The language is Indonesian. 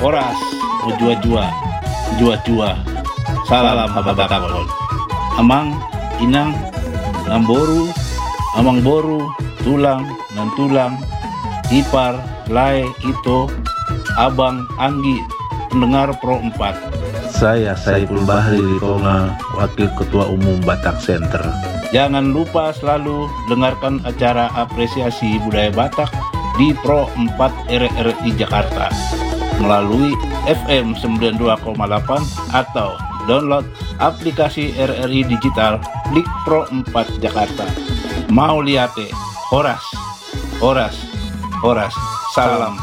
Horas, jua-jua, jua-jua. Salam hababakon. Amang, inang, lamboru, amang boru, tulang, nan tulang, ipar, lae, ito, abang, anggi, pendengar Pro 4. Saya Saiful Bahri Litonga, Wakil Ketua Umum Batak Center. Jangan lupa selalu dengarkan acara apresiasi budaya Batak di Pro 4 RRI Jakarta melalui FM 92,8 atau download aplikasi RRI Digital Klik Pro 4 Jakarta. Mau liate, horas, horas, horas. Salam